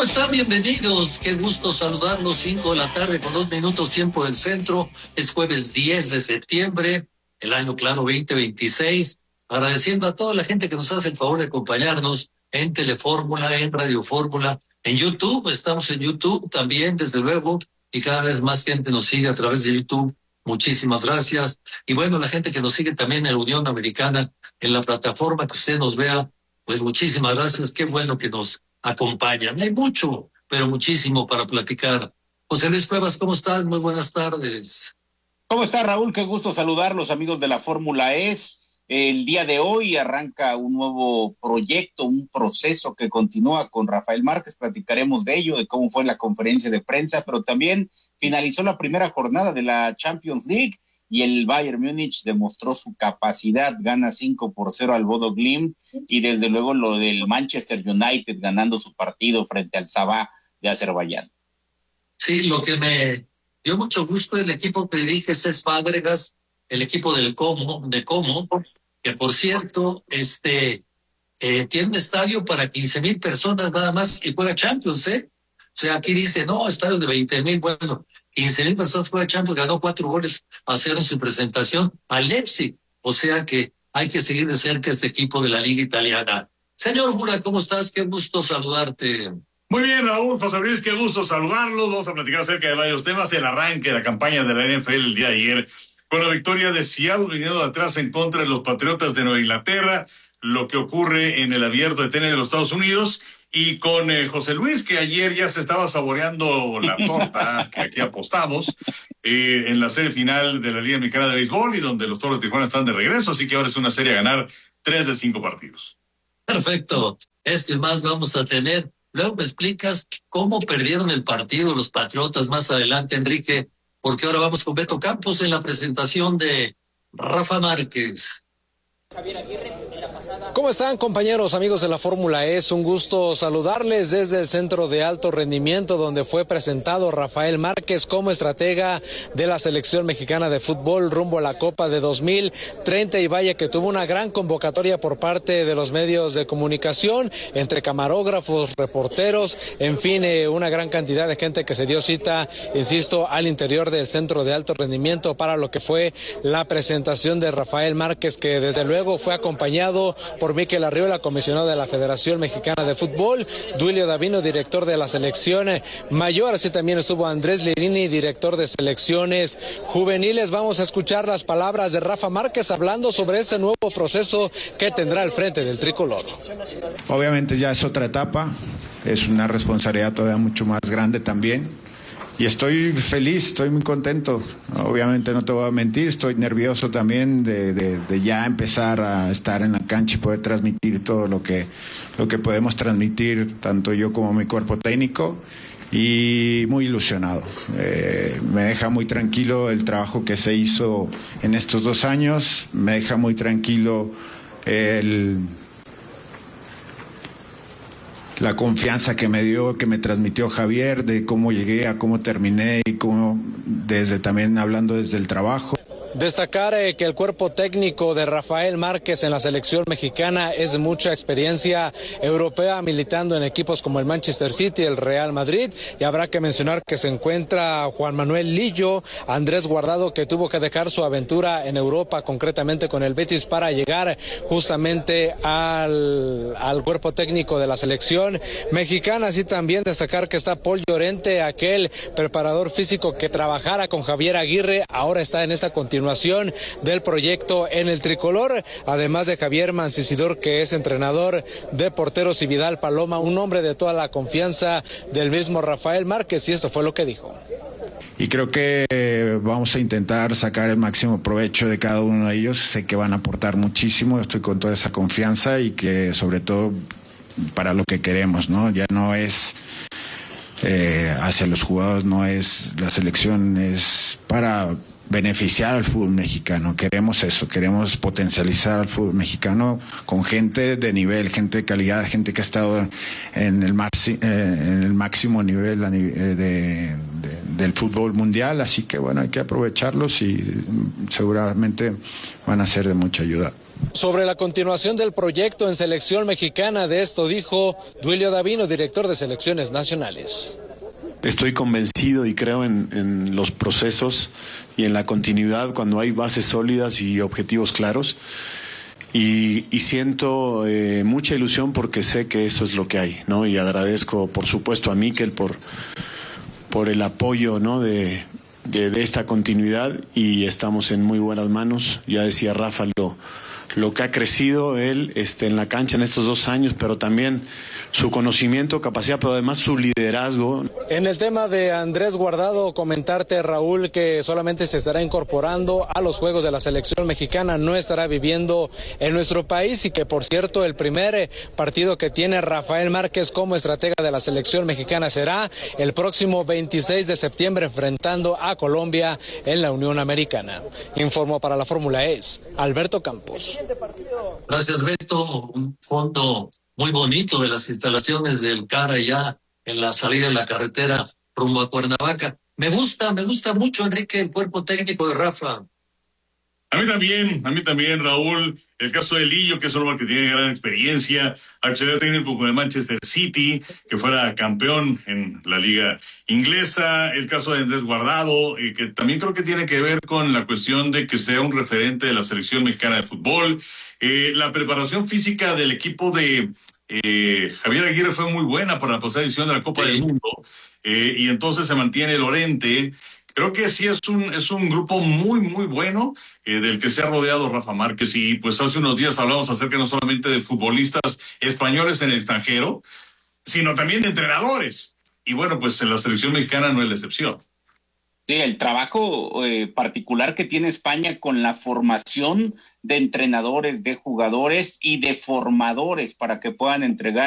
están? Bienvenidos. Qué gusto saludarlos. 5 de la tarde con 2 minutos tiempo del centro. Es jueves 10 de septiembre, el año claro 2026. Agradeciendo a toda la gente que nos hace el favor de acompañarnos en Telefórmula, en Radio Fórmula, en YouTube. Estamos en YouTube también, desde luego, y cada vez más gente nos sigue a través de YouTube. Muchísimas gracias. Y bueno, la gente que nos sigue también en la Unión Americana, en la plataforma que usted nos vea, pues muchísimas gracias. Qué bueno que nos acompañan. Hay mucho, pero muchísimo para platicar. José Luis Cuevas, ¿cómo estás? Muy buenas tardes. ¿Cómo está, Raúl? Qué gusto saludarlos, amigos de la Fórmula E. El día de hoy arranca un nuevo proyecto, un proceso que continúa con Rafael Márquez. Platicaremos de ello, de cómo fue la conferencia de prensa, pero también finalizó la primera jornada de la Champions League y el Bayern Múnich demostró su capacidad, gana 5-0 al Bodo Glimt, y desde luego lo del Manchester United ganando su partido frente al Sabah de Azerbaiyán. Sí, lo que me dio mucho gusto el equipo que dirige Cesc Fábregas, el equipo de Como, que por cierto, tiene un estadio para 15,000 personas nada más que juega Champions, O sea, aquí dice, no, estadios de 20,000, bueno, 15,000 personas juega Champions, ganó 4-0 en su presentación al Leipzig. O sea que hay que seguir de cerca este equipo de la Liga Italiana. Señor Gura, ¿cómo estás? Qué gusto saludarte. Muy bien, Raúl, José Luis, qué gusto saludarlos. Vamos a platicar acerca de varios temas. El arranque de la campaña de la NFL el día de ayer, con la victoria de Seattle viniendo de atrás en contra de los Patriotas de Nueva Inglaterra, lo que ocurre en el Abierto de Tenis de los Estados Unidos, y con José Luis, que ayer ya se estaba saboreando la torta que aquí apostamos en la serie final de la Liga Mexicana de Béisbol, y donde los Toros de Tijuana están de regreso, así que ahora es una serie a ganar 3 de 5 partidos. Perfecto. Más vamos a tener. Luego me explicas cómo perdieron el partido los Patriotas más adelante, Enrique, porque ahora vamos con Beto Campos en la presentación de Rafa Márquez. Javier Aguirre, en la pasada. ¿Cómo están, compañeros, amigos de la Fórmula E? Es un gusto saludarles desde el Centro de Alto Rendimiento, donde fue presentado Rafael Márquez como estratega de la selección mexicana de fútbol rumbo a la Copa de 2030, y vaya que tuvo una gran convocatoria por parte de los medios de comunicación, entre camarógrafos, reporteros, en fin, una gran cantidad de gente que se dio cita, insisto, al interior del Centro de Alto Rendimiento para lo que fue la presentación de Rafael Márquez, que desde luego fue acompañado por Mikel Arriola, comisionado de la Federación Mexicana de Fútbol, Duilio Davino, director de la selección mayor, así también estuvo Andrés Lirini, director de selecciones juveniles. Vamos a escuchar las palabras de Rafa Márquez hablando sobre este nuevo proceso que tendrá al frente del tricolor. Obviamente ya es otra etapa, es una responsabilidad todavía mucho más grande también. Y estoy feliz, estoy muy contento. Obviamente no te voy a mentir, estoy nervioso también de ya empezar a estar en la cancha y poder transmitir todo lo que podemos transmitir, tanto yo como mi cuerpo técnico, y muy ilusionado. Me deja muy tranquilo el trabajo que se hizo en estos 2 años, me deja muy tranquilo la confianza que me dio, que me transmitió Javier, de cómo llegué a cómo terminé y cómo, desde también hablando desde el trabajo. Destacar que el cuerpo técnico de Rafael Márquez en la selección mexicana es de mucha experiencia europea, militando en equipos como el Manchester City, el Real Madrid, y habrá que mencionar que se encuentra Juan Manuel Lillo, Andrés Guardado, que tuvo que dejar su aventura en Europa, concretamente con el Betis, para llegar justamente al cuerpo técnico de la selección mexicana. Así también destacar que está Paul Llorente, aquel preparador físico que trabajara con Javier Aguirre, ahora está en esta continuación del proyecto en el tricolor, además de Javier Mancisidor, que es entrenador de porteros, y Vidal Paloma, un hombre de toda la confianza del mismo Rafael Márquez, y esto fue lo que dijo. Y creo que vamos a intentar sacar el máximo provecho de cada uno de ellos. Sé que van a aportar muchísimo, estoy con toda esa confianza, y que sobre todo para lo que queremos, ¿no? Ya no es hacia los jugadores, no es la selección, es para beneficiar al fútbol mexicano. Queremos eso, queremos potencializar al fútbol mexicano con gente de nivel, gente de calidad, gente que ha estado en el máximo nivel del fútbol mundial, así que bueno, hay que aprovecharlos y seguramente van a ser de mucha ayuda. Sobre la continuación del proyecto en selección mexicana, de esto dijo Duilio Davino, director de selecciones nacionales. Estoy convencido y creo en los procesos y en la continuidad cuando hay bases sólidas y objetivos claros. Y siento mucha ilusión porque sé que eso es lo que hay, ¿no? Y agradezco, por supuesto, a Mikel por el apoyo, ¿no? de esta continuidad, y estamos en muy buenas manos. Ya decía Rafa lo que ha crecido él en la cancha en estos 2 años, pero también su conocimiento, capacidad, pero además su liderazgo. En el tema de Andrés Guardado, comentarte, Raúl, que solamente se estará incorporando a los juegos de la selección mexicana, no estará viviendo en nuestro país, y que, por cierto, el primer partido que tiene Rafael Márquez como estratega de la selección mexicana será el próximo 26 de septiembre enfrentando a Colombia en la Unión Americana. Informó para la Fórmula E, Alberto Campos. Gracias, Beto. Un fondo muy bonito de las instalaciones del CAR allá en la salida de la carretera rumbo a Cuernavaca. Me gusta mucho, Enrique, el cuerpo técnico de Rafa. A mí también, Raúl. El caso de Lillo, que es un hombre que tiene gran experiencia, auxiliar técnico con el Manchester City, que fuera campeón en la liga inglesa. El caso de Andrés Guardado, que también creo que tiene que ver con la cuestión de que sea un referente de la selección mexicana de fútbol. La preparación física del equipo de Javier Aguirre fue muy buena para la pasada edición de la Copa del Mundo. Y entonces se mantiene Lorente. Creo que sí es un grupo muy, muy bueno del que se ha rodeado Rafa Márquez. Y pues hace unos días hablamos acerca no solamente de futbolistas españoles en el extranjero, sino también de entrenadores. Y bueno, pues en la selección mexicana no es la excepción. Sí, el trabajo particular que tiene España con la formación de entrenadores, de jugadores y de formadores para que puedan entregar